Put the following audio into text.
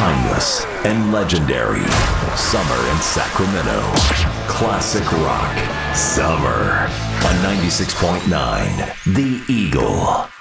Timeless and legendary. Summer in Sacramento. Classic rock. Summer on 96.9 The Eagle.